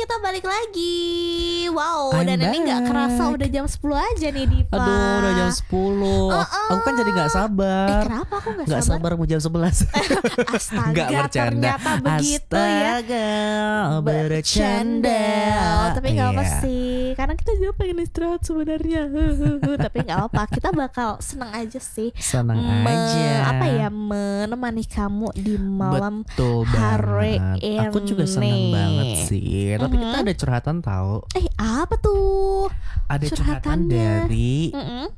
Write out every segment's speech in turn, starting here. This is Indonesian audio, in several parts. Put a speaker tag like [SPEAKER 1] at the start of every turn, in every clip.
[SPEAKER 1] kita balik lagi. Wow,
[SPEAKER 2] I'm
[SPEAKER 1] dan ini gak kerasa
[SPEAKER 2] back.
[SPEAKER 1] udah jam 10 aja nih Diva.
[SPEAKER 2] Aduh, udah jam 10. Aku kan jadi gak sabar.
[SPEAKER 1] Kenapa aku gak
[SPEAKER 2] Gak
[SPEAKER 1] sabar?
[SPEAKER 2] sabar mau jam 11.
[SPEAKER 1] Astaga,
[SPEAKER 2] Gak bercanda.
[SPEAKER 1] ternyata begitu ya.
[SPEAKER 2] Astaga, bercanda.
[SPEAKER 1] Tapi gak apa
[SPEAKER 2] Iya.
[SPEAKER 1] sih, karena kita juga pengen istirahat sebenarnya. Tapi gak apa, kita bakal seneng aja sih.
[SPEAKER 2] Senang aja.
[SPEAKER 1] Apa ya, menemani kamu di malam
[SPEAKER 2] Betul
[SPEAKER 1] hari
[SPEAKER 2] banget. Aku juga senang
[SPEAKER 1] ini.
[SPEAKER 2] banget sih. Tapi kita ada curhatan tahu.
[SPEAKER 1] Apa tuh?
[SPEAKER 2] Ada curhatan
[SPEAKER 1] Curhatannya.
[SPEAKER 2] dari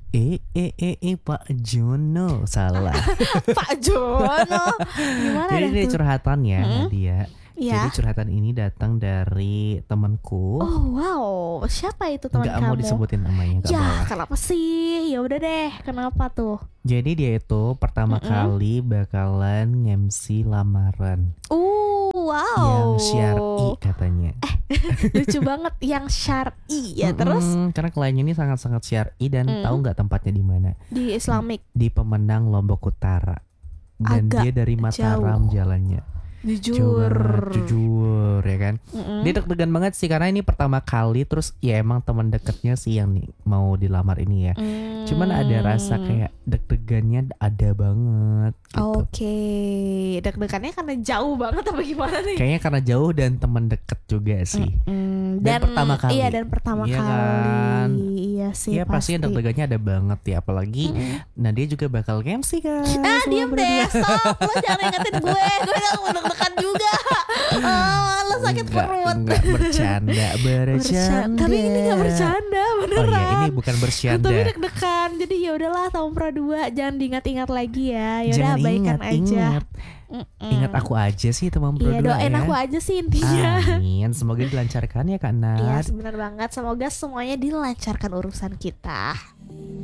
[SPEAKER 2] Pak Jono. Salah.
[SPEAKER 1] Pak Jono. Gimana
[SPEAKER 2] Jadi
[SPEAKER 1] dah
[SPEAKER 2] ini
[SPEAKER 1] tuh?
[SPEAKER 2] curhatannya Nadia.
[SPEAKER 1] Ya.
[SPEAKER 2] Jadi curhatan ini datang dari temanku.
[SPEAKER 1] Oh wow, siapa itu teman
[SPEAKER 2] Nggak
[SPEAKER 1] kamu?
[SPEAKER 2] mau disebutin namanya, nggak
[SPEAKER 1] Ya,
[SPEAKER 2] boleh.
[SPEAKER 1] kenapa sih? Ya udah deh, kenapa tuh?
[SPEAKER 2] Jadi dia itu pertama kali bakalan nge-MC lamaran
[SPEAKER 1] Wow.
[SPEAKER 2] yang syar'i katanya.
[SPEAKER 1] Lucu banget yang syar'i ya. Terus
[SPEAKER 2] Karena kliennya ini sangat-sangat syar'i dan tahu nggak tempatnya di mana?
[SPEAKER 1] di Islamic.
[SPEAKER 2] Di Pemenang Lombok Utara. Dan
[SPEAKER 1] Agak
[SPEAKER 2] dia dari Mataram
[SPEAKER 1] jauh.
[SPEAKER 2] jalannya.
[SPEAKER 1] Jujur.
[SPEAKER 2] Jujur ya kan. Dia deg-degan banget sih karena ini pertama kali, terus ya emang teman dekatnya sih yang mau dilamar ini ya. Cuman ada rasa kayak deg-degannya ada banget gitu.
[SPEAKER 1] Oke, deg-degannya karena jauh banget apa gimana nih?
[SPEAKER 2] Kayaknya karena jauh dan teman deket juga sih.
[SPEAKER 1] Dan
[SPEAKER 2] pertama kali.
[SPEAKER 1] Iya, dan pertama
[SPEAKER 2] Iya
[SPEAKER 1] kali.
[SPEAKER 2] kan?
[SPEAKER 1] Iya sih,
[SPEAKER 2] Iya pasti deg-degannya ada banget ya. Apalagi Nadia juga bakal MC kan.
[SPEAKER 1] Diam deh, stop. Lo jangan ingetin gue gak mau deg-degan juga. Lo sakit perut.
[SPEAKER 2] Enggak bercanda.
[SPEAKER 1] Tapi ini gak bercanda,
[SPEAKER 2] Oh
[SPEAKER 1] beneran.
[SPEAKER 2] iya, ini bukan bercanda.
[SPEAKER 1] Tapi deg-degan. Jadi ya udahlah, tahun pra-2 jangan diingat-ingat lagi ya. Ya udah,
[SPEAKER 2] Jangan
[SPEAKER 1] abaikan aja.
[SPEAKER 2] ingat. Ingat aku aja sih teman
[SPEAKER 1] Iya,
[SPEAKER 2] berdua
[SPEAKER 1] doain
[SPEAKER 2] ya.
[SPEAKER 1] aku aja sih intinya.
[SPEAKER 2] Amin. Semoga dilancarkan ya Kak
[SPEAKER 1] Iya,
[SPEAKER 2] Nat.
[SPEAKER 1] bener banget. Semoga semuanya dilancarkan urusan kita.